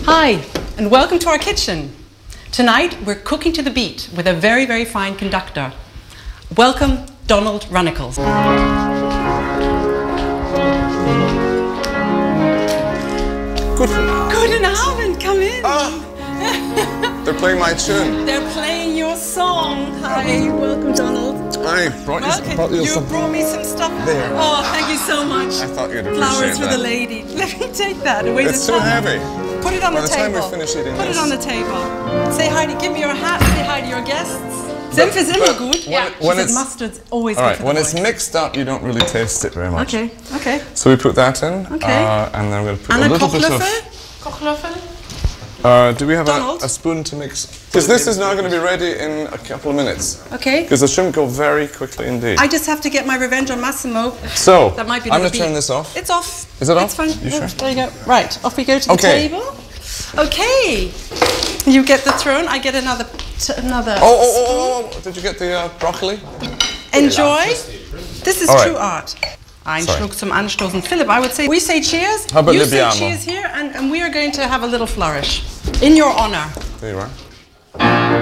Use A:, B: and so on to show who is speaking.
A: Hi, and welcome to our kitchen. Tonight, we're cooking to the beat with a very, very fine conductor. Welcome, Donald Runnicles. Guten Abend, come in.
B: They're playing my tune.
A: They're playing your song. Hi, welcome, Donald.
B: I brought you
A: You brought me some stuff.
B: There.
A: Oh, thank you so much.
B: I thought you'd appreciate
A: Flowers for
B: that.
A: the lady. Let me take that. It weighs
B: It's
A: a
B: too
A: ton.
B: heavy.
A: Put it on
B: By
A: the
B: the time
A: table.
B: we finish eating
A: Put
B: this.
A: it on the table. Say hi to, give me your hat. Say hi to your guests. Senf is immer gut.
B: when
A: She
B: it's-
A: said mustard's always
B: All
A: good
B: right,
A: for
B: when
A: the
B: it's
A: boys.
B: mixed up, you don't really taste it very much.
A: Okay, okay.
B: So we put that in,
A: Okay.
B: and then I'm going to put
A: And
B: a
A: a
B: little bit
A: Kochlöffel?
B: of.
A: Kochlöffel?
B: Do we have
A: Donald?
B: a spoon to mix? Because this is now going to be ready in a couple of minutes.
A: Okay.
B: Because the shrimp go very quickly indeed.
A: I just have to get my revenge on Massimo.
B: So,
A: That might be
B: I'm
A: another
B: going to turn
A: beat.
B: this off.
A: It's off.
B: Is it off?
A: It's fine.
B: You sure?
A: There you go. Right, off we go to the
B: Okay.
A: table. Okay. You get the throne, I get another.
B: Oh, did you get the broccoli?
A: Enjoy. This is
B: All right.
A: true art. Ein
B: Sorry.
A: Schluck zum Anstoßen. Philip, I would say we say cheers.
B: How about
A: you
B: Libiamo?
A: say cheers here, and we are going to have a little flourish in your honor.
B: There you are.